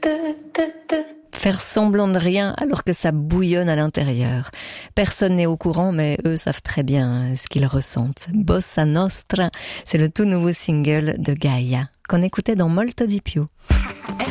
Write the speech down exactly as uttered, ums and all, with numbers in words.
Faire semblant de rien alors que ça bouillonne à l'intérieur. Personne n'est au courant, mais eux savent très bien ce qu'ils ressentent. Bossa Nostra, c'est le tout nouveau single de Gaia, qu'on écoutait dans Molto di più.